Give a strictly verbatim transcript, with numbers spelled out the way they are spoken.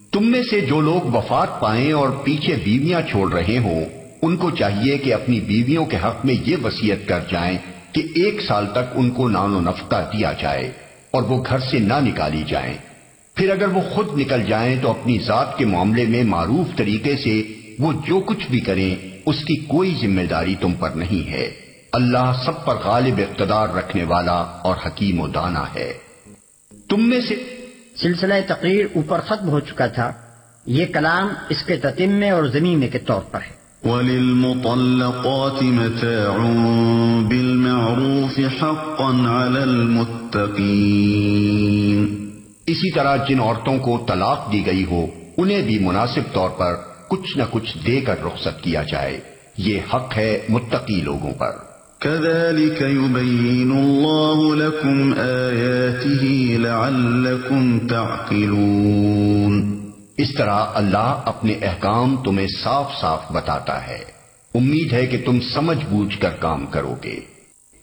تم میں سے جو لوگ وفات پائیں اور پیچھے بیویاں چھوڑ رہے ہوں، ان کو چاہیے کہ اپنی بیویوں کے حق میں یہ وصیت کر جائیں کہ ایک سال تک ان کو نان و نفقہ دیا جائے اور وہ گھر سے نہ نکالی جائیں۔ پھر اگر وہ خود نکل جائیں تو اپنی ذات کے معاملے میں معروف طریقے سے وہ جو کچھ بھی کریں اس کی کوئی ذمہ داری تم پر نہیں ہے۔ اللہ سب پر غالب اقتدار رکھنے والا اور حکیم و دانا ہے۔ تم میں سے سلسلہ تقریر اوپر ختم ہو چکا تھا، یہ کلام اس کے تتمے اور ضمیمے کے طور پر ہے۔ وَلِلْمُطَلَّقَاتِ مَتَاعٌ بِالْمَعْرُوفِ حَقًّا عَلَى الْمُتَّقِينَ۔ اسی طرح جن عورتوں کو طلاق دی گئی ہو انہیں بھی مناسب طور پر کچھ نہ کچھ دے کر رخصت کیا جائے، یہ حق ہے متقی لوگوں پر۔ كَذَلِكَ يُبَيِّنُ اللَّهُ لَكُمْ آيَاتِهِ لَعَلَّكُمْ تَعْقِلُونَ۔ اس طرح اللہ اپنے احکام تمہیں صاف صاف بتاتا ہے، امید ہے کہ تم سمجھ بوجھ کر کام کرو گے۔